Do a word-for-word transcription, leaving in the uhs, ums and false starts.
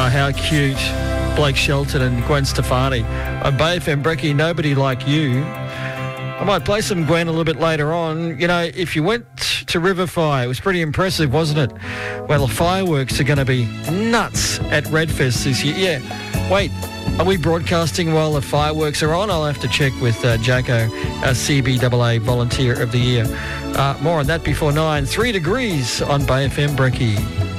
Oh, how cute. Blake Shelton and Gwen Stefani. On Bay F M, Brekkie, Nobody Like You. I might play some Gwen a little bit later on. You know, if you went to River Fire, it was pretty impressive, wasn't it? Well, the fireworks are going to be nuts at Redfest this year. Yeah, wait, are we broadcasting while the fireworks are on? I'll have to check with uh, Jacko, our C B A A Volunteer of the Year. Uh, more on that before nine. Three degrees on Bay F M, Brekkie.